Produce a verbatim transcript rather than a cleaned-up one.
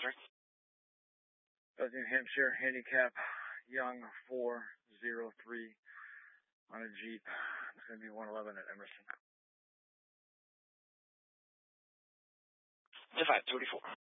That's New Hampshire, handicap, Young, four zero three on a Jeep. It's going to be one eleven at Emerson. five two four.